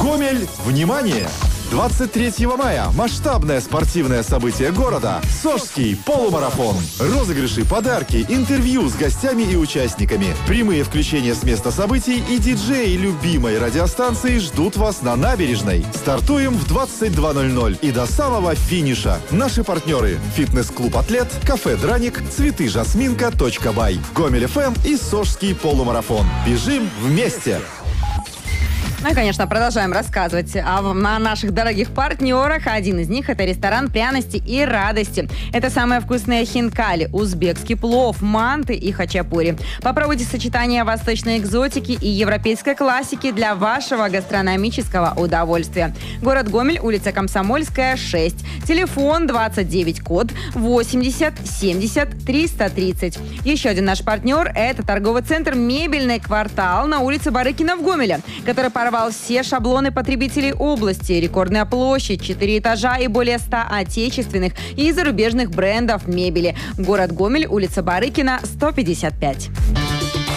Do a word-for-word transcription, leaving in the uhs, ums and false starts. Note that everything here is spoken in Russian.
Гомель, внимание! двадцать третьего мая масштабное спортивное событие города – Сожский полумарафон. Розыгрыши, подарки, интервью с гостями и участниками, прямые включения с места событий и диджеи любимой радиостанции ждут вас на набережной. Стартуем в двадцать два ноль ноль и до самого финиша. Наши партнеры – фитнес-клуб «Атлет», кафе «Драник», цветы жасминка точка бай, Гомель эф эм и Сожский полумарафон. Бежим вместе! Ну и, конечно, продолжаем рассказывать о, о наших дорогих партнерах. Один из них – это ресторан «Пряности и радости». Это самые вкусные хинкали, узбекский плов, манты и хачапури. Попробуйте сочетание восточной экзотики и европейской классики для вашего гастрономического удовольствия. Город Гомель, улица Комсомольская, шесть. Телефон двадцать девять, код восемьдесят семьдесят триста тридцать. Еще один наш партнер – это торговый центр «Мебельный квартал» на улице Барыкина в Гомеле, который порвал все шаблоны потребителей области. Рекордная площадь, четыре этажа и более ста отечественных и зарубежных брендов мебели. Город Гомель, улица Барыкина, сто пятьдесят пять.